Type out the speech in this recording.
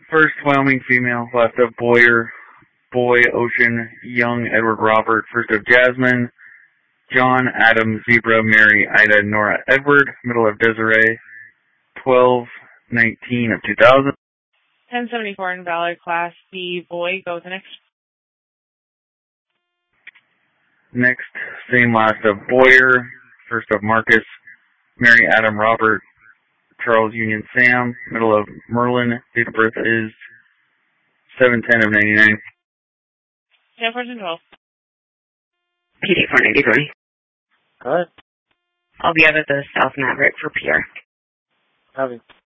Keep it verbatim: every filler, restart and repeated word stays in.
First, Wyoming female. Last of Boyer, Boy, Ocean, Young, Edward, Robert. First of Jasmine, John, Adam, Zebra, Mary, Ida, Nora, Edward. Middle of Desiree, twelve nineteen of two thousand. ten seventy-four invalid. Class B, Boy, go with the next. Next, same last of Boyer. First of Marcus, Mary, Adam, Robert, Charles, Union, Sam. Middle of Merlin. Date of birth is seven ten of ninety-nine. ten fourteen twelve. P D four ninety-three. Alright. I'll be out at the South Maverick for Pierre. Copy.